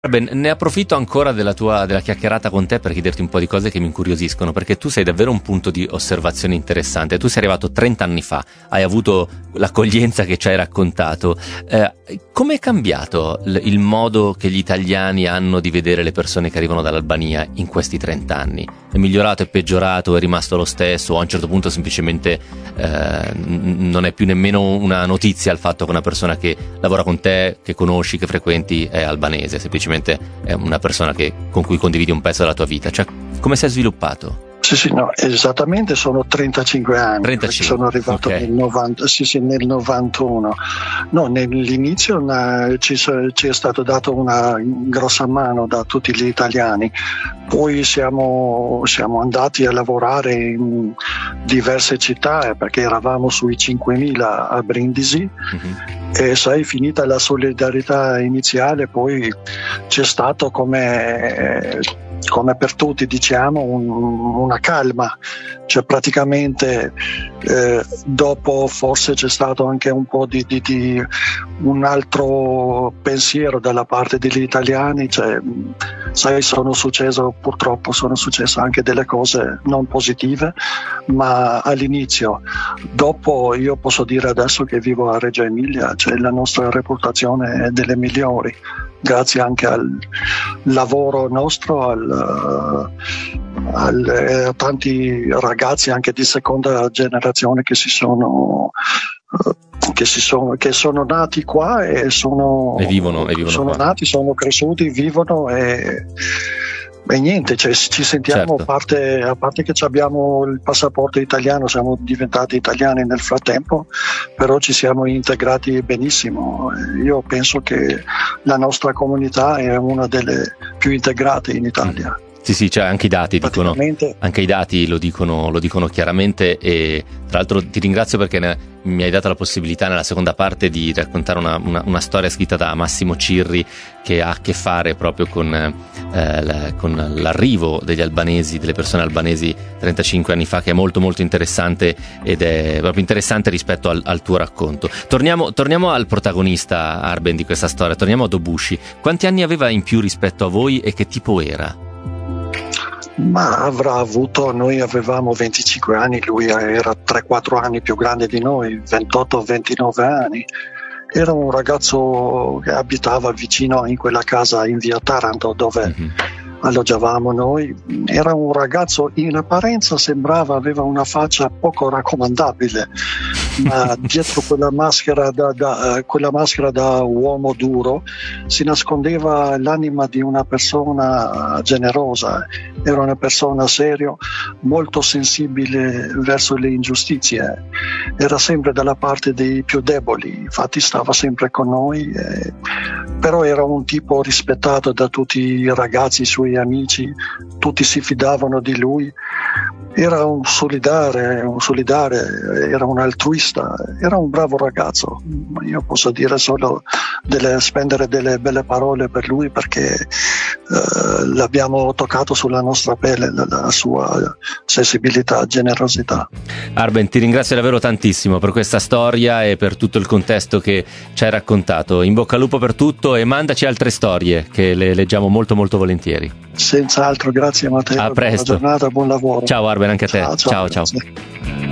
Arben, ne approfitto ancora della chiacchierata con te per chiederti un po' di cose che mi incuriosiscono, perché tu sei davvero un punto di osservazione interessante. Tu sei arrivato 30 anni fa, hai avuto l'accoglienza che ci hai raccontato. Come è cambiato il modo che gli italiani hanno di vedere le persone che arrivano dall'Albania in questi 30 anni? È migliorato, è peggiorato, è rimasto lo stesso, o a un certo punto semplicemente non è più nemmeno una notizia il fatto che una persona che lavora con te, che conosci, che frequenti, è albanese, semplicemente è una persona con cui condividi un pezzo della tua vita? Cioè, come si è sviluppato? Sì, no, esattamente sono 35 anni. 35. Sono arrivato Okay. nel 91. No, nell'inizio ci è stato dato una grossa mano da tutti gli italiani. Poi siamo andati a lavorare in diverse città perché eravamo sui 5.000 a Brindisi. Mm-hmm. E sai, finita la solidarietà iniziale, poi c'è stato come per tutti, diciamo, una calma. Cioè praticamente dopo forse c'è stato anche un po' di un altro pensiero dalla parte degli italiani. Cioè, sai, purtroppo sono successe anche delle cose non positive, ma all'inizio. Dopo io posso dire adesso che vivo a Reggio Emilia, cioè la nostra reputazione è delle migliori, grazie anche al lavoro nostro, a tanti ragazzi anche di seconda generazione che sono nati qua e vivono sono qua. nati, sono cresciuti, vivono e niente, cioè, ci sentiamo, certo. a parte che abbiamo il passaporto italiano, siamo diventati italiani nel frattempo, però ci siamo integrati benissimo. Io penso che la nostra comunità è una delle più integrate in Italia. Sì, cioè anche i dati lo dicono chiaramente, e tra l'altro ti ringrazio perché mi hai dato la possibilità nella seconda parte di raccontare una storia scritta da Massimo Cirri che ha a che fare proprio con l'arrivo delle persone albanesi 35 anni fa, che è molto molto interessante, ed è proprio interessante rispetto al tuo racconto. Torniamo al protagonista, Arben, di questa storia, torniamo a Dobushi. Quanti anni aveva in più rispetto a voi e che tipo era? Ma avrà avuto, noi avevamo 25 anni, lui era 3-4 anni più grande di noi, 28-29 anni. Era un ragazzo che abitava vicino in quella casa in via Taranto dove alloggiavamo noi. Era un ragazzo, in apparenza aveva una faccia poco raccomandabile, ma dietro quella maschera da uomo duro si nascondeva l'anima di una persona generosa. Era una persona seria, molto sensibile verso le ingiustizie, era sempre dalla parte dei più deboli, infatti stava sempre con noi, però era un tipo rispettato da tutti i ragazzi, i suoi amici, tutti si fidavano di lui. Era un solidale, era un altruista, era un bravo ragazzo. Io posso dire solo spendere delle belle parole per lui, perché l'abbiamo toccato sulla nostra pelle, la sua sensibilità, generosità. Arben, ti ringrazio davvero tantissimo per questa storia e per tutto il contesto che ci hai raccontato. In bocca al lupo per tutto e mandaci altre storie che le leggiamo molto molto volentieri. Senz'altro, grazie Matteo. A presto. Buona giornata, buon lavoro. Ciao Arben, anche a te. Ciao. Ciao.